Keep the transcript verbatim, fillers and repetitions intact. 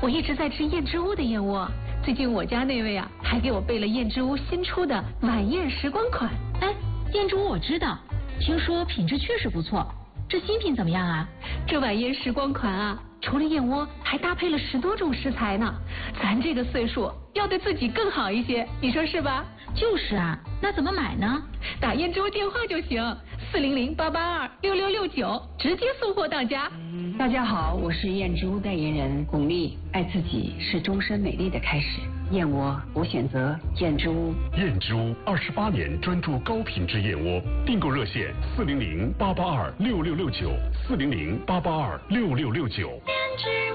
我一直在吃燕之屋的燕窝。最近我家那位啊，还给我备了燕之屋新出的晚宴时光款。 哎，燕之屋我知道，听说品质确实不错。这新品怎么样啊？ 这晚宴时光款啊，除了燕窝，还搭配了十多种食材呢。咱这个岁数要对自己更好一些，你说是吧？ 就是啊，那怎么买呢？ 打燕之屋电话就行，四零零八八二六六六九，直接送货到家。 大家好，我是燕之屋代言人巩俐。爱自己是终身美丽的开始，燕窝我选择燕之屋。 燕之屋二十八年专注高品质燕窝，订购热线四零零八八二六六六九，四零零八八二六六六九。